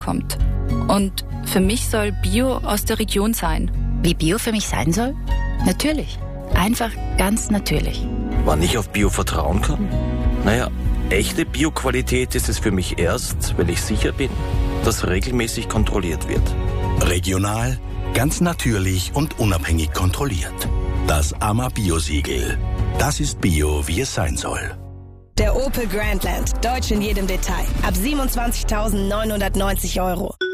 kommt. Und für mich soll Bio aus der Region sein. Wie Bio für mich sein soll? Natürlich. Einfach ganz natürlich. Wann ich auf Bio vertrauen kann? Naja, echte Bio-Qualität ist es für mich erst, wenn ich sicher bin, dass regelmäßig kontrolliert wird. Regional, ganz natürlich und unabhängig kontrolliert. Das AMA Bio-Siegel. Das ist Bio, wie es sein soll. Der Opel Grandland. Deutsch in jedem Detail. Ab 27.990 €.